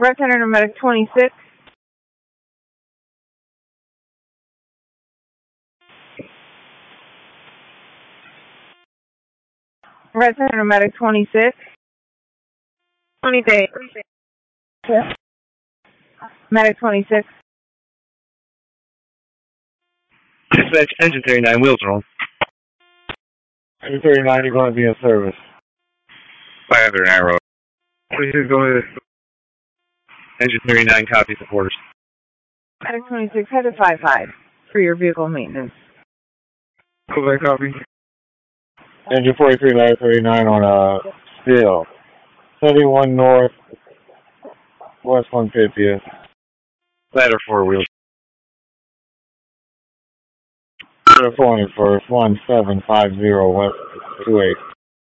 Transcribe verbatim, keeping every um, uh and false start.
Red Center Medic twenty-six. Red Center Medic twenty-six. twenty-eight. Yeah. Medic twenty-six. Dispatch, engine thirty-nine, wheels roll. Engine thirty-nine, you're going to be in service. five hundred arrow. Please go ahead. Engine thirty-nine, copy the orders. Medic twenty-six, head to five five for your vehicle maintenance. Go back, copy. Engine forty-three, ladder thirty-nine on uh, Steel. seventy-one north, west one fiftieth. Ladder four wheels. Ladder four on your first, one seven five zero west two eight.